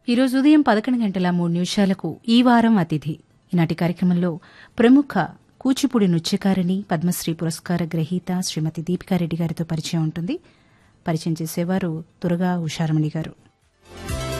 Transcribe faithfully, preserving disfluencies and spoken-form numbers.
ఈరోజు ఉదయం పదకొండు గంటల మూడు నిమిషాలకు ఈ వారం అతిథి ఈనాటి కార్యక్రమంలో ప్రముఖ కూచిపూడి నృత్యకారిణి పద్మశ్రీ పురస్కార గ్రహీత శ్రీమతి దీపికారెడ్డి గారితో పరిచయం ఉంటుంది. పరిచయం చేసేవారు తురగా ఉషారమణి గారు.